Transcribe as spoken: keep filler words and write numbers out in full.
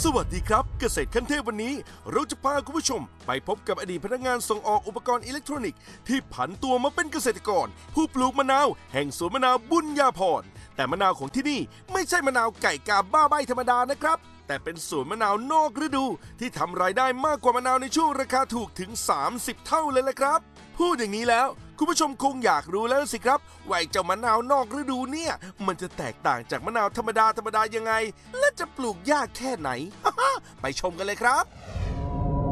สวัสดีครับเกษตรขั้นเทพวันนี้เราจะพาคุณผู้ชมไปพบกับอดีตพนักงานส่งออกอุปกรณ์อิเล็กทรอนิกส์ที่ผันตัวมาเป็นเกษตรกรผู้ปลูกมะนาวแห่งสวนมะนาวบุญญาภรณ์แต่มะนาวของที่นี่ไม่ใช่มะนาวไก่กาบ้าใบธรรมดานะครับแต่เป็นสวนมะนาวนอกฤดูที่ทำรายได้มากกว่ามะนาวในช่วงราคาถูกถึงสามสิบเท่าเลยแหละครับพูดอย่างนี้แล้วคุณผู้ชมคงอยากรู้แล้วสิครับว่าเจ้ามะนาวนอกฤดูเนี่ยมันจะแตกต่างจากมะนาวธรรมดาธรรมดายังไงและจะปลูกยากแค่ไหน ไปชมกันเลยครับ